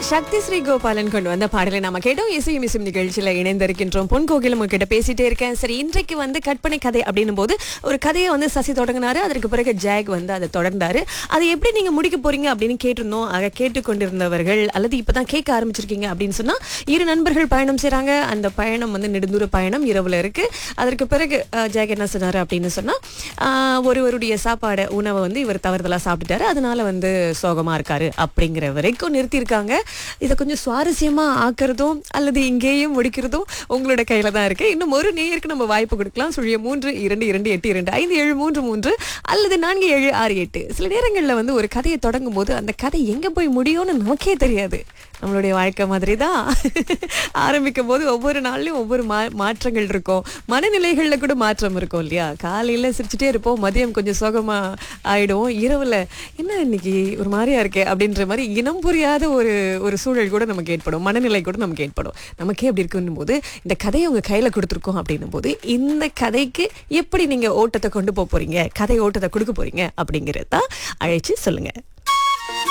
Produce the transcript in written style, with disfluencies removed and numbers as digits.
சக்தி ஸ்ரீ கோபாலன் கொண்டு வந்த பாடலை நாம கேட்டோம். இசையும் இசையும் நிகழ்ச்சியில இணைந்திருக்கின்றோம். பொன் கோகிலம் கிட்ட பேசிட்டே இருக்கேன். சரி, இன்றைக்கு கற்பனை கதை அப்படின்னும் போது ஒரு கதையை சசி தொடங்கினாரு. அதற்கு பிறகு ஜாக் அதை தொடர்ந்தாரு. அதை எப்படி நீங்க முடிக்க போறீங்க அப்படின்னு கேட்டிருந்தோம். ஆக கேட்டுக்கொண்டிருந்தவர்கள் அல்லது இப்பதான் கேட்க ஆரம்பிச்சிருக்கீங்க அப்படின்னு சொன்னா, இரு நண்பர்கள் பயணம் செய்றாங்க. அந்த பயணம் நெடுந்தூர பயணம், இரவுல இருக்கு. அதற்கு பிறகு ஜாக் என்ன சொன்னாரு அப்படின்னு சொன்னா, ஒருவருடைய சாப்பாடு உணவை இவர் தவறுதலா சாப்பிட்டுட்டாரு, அதனால சோகமா இருக்காரு அப்படிங்கிற வரைக்கும் நிறுத்தியிருக்காங்க. இதை கொஞ்சம் சுவாரஸ்யமா ஆக்குறதும் அல்லது இங்கேயும் முடிக்கிறதும் உங்களோட கையில தான் இருக்கு. இன்னும் ஒரு நேயருக்கு நம்ம வாய்ப்பு கொடுக்கலாம். 0322825733 அல்லது 4768. சில நேரங்கள்ல ஒரு கதையை தொடங்கும் போது அந்த கதை எங்க போய் முடியும்னு நமக்கே தெரியாது. நம்மளுடைய வாழ்க்கை மாதிரி தான். ஆரம்பிக்கும் போது ஒவ்வொரு நாள்லயும் ஒவ்வொரு மாற்றங்கள் இருக்கும். மனநிலைகள்ல கூட மாற்றம் இருக்கும் இல்லையா? காலையில சிரிச்சுட்டே இருப்போம், மதியம் கொஞ்சம் சோகமா ஆயிடும், இரவுல என்ன இன்னைக்கு ஒரு மாதிரியா இருக்கே அப்படின்ற மாதிரி இனம் புரியாத ஒரு சூழல் கூட நமக்கு ஏற்படும், மனநிலை கூட நமக்கு ஏற்படும். நமக்கே அப்படி இருக்குன்னும் போது இந்த கதையை உங்க கையில கொடுத்துருக்கோம் அப்படின்னும் போது இந்த கதைக்கு எப்படி நீங்க ஓட்டத்தை கொண்டு போறீங்க, கதை ஓட்டத்தை கொடுக்க போறீங்க அப்படிங்கறத அழைச்சு சொல்லுங்க.